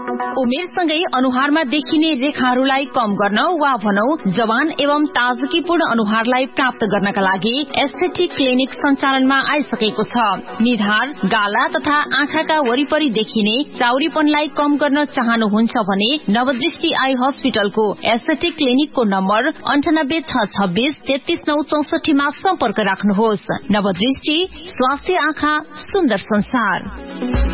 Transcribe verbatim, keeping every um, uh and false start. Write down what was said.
उमेरसँगै अनुहारमा देखिने रेखाहरूलाई कम गर्न वा भनौं जवान एवं ताजगीपूर्ण अनुहारलाई प्राप्त गर्नका लागि एस्थेटिक क्लिनिक सञ्चालनमा आइसकेको छ। निधार, गाला तथा आँखाका वरिपरि देखिने चाउरीपनलाई कम गर्न चाहनुहुन्छ भने नवदृष्टि आई हस्पिटलको एस्थेटिक क्लिनिकको नम्बर अन्ठानब्बे छ छब्बीस तेत्तीस नौ चौसठीमा सम्पर्क राख्नुहोस्। नवदृष्टि, स्वास्थ्य आँखा, सुन्दर संसार।